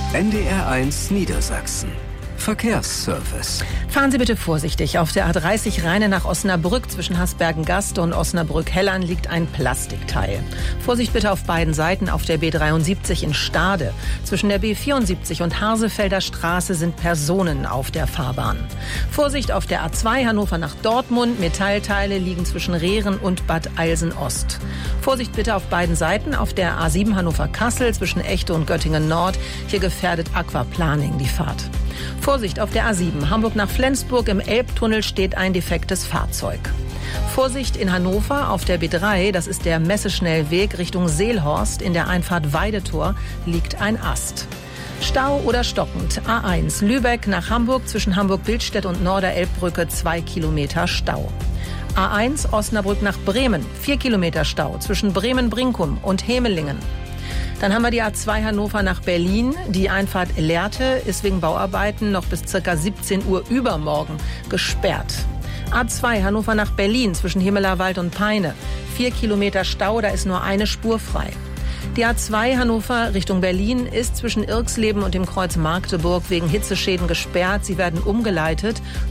NDR1 Niedersachsen. Verkehrsservice. Fahren Sie bitte vorsichtig. Auf der A30 Rheine nach Osnabrück zwischen Hasbergen-Gaste und Osnabrück-Hellern liegt ein Plastikteil. Vorsicht bitte auf beiden Seiten auf der B73 in Stade. Zwischen der B74 und Harsefelder Straße sind Personen auf der Fahrbahn. Vorsicht auf der A2 Hannover nach Dortmund. Metallteile liegen zwischen Rehren und Bad Eilsen-Ost. Vorsicht bitte auf beiden Seiten auf der A7 Hannover-Kassel zwischen Echte und Göttingen-Nord. Hier gefährdet Aquaplaning die Fahrt. Vorsicht auf der A7 Hamburg nach Flensburg. Im Elbtunnel steht ein defektes Fahrzeug. Vorsicht in Hannover auf der B3, das ist der Messeschnellweg Richtung Seelhorst. In der Einfahrt Weidetor liegt ein Ast. Stau oder stockend. A1 Lübeck nach Hamburg zwischen Hamburg-Bildstedt und Norderelbbrücke 2 Kilometer Stau. A1 Osnabrück nach Bremen 4 Kilometer Stau zwischen Bremen-Brinkum und Hemelingen. Dann haben wir die A2 Hannover nach Berlin. Die Einfahrt Lehrte ist wegen Bauarbeiten noch bis ca. 17 Uhr übermorgen gesperrt. A2 Hannover nach Berlin zwischen Himmelerwald und Peine. 4 Kilometer Stau, da ist nur eine Spur frei. Die A2 Hannover Richtung Berlin ist zwischen Irxleben und dem Kreuz Magdeburg wegen Hitzeschäden gesperrt. Sie werden umgeleitet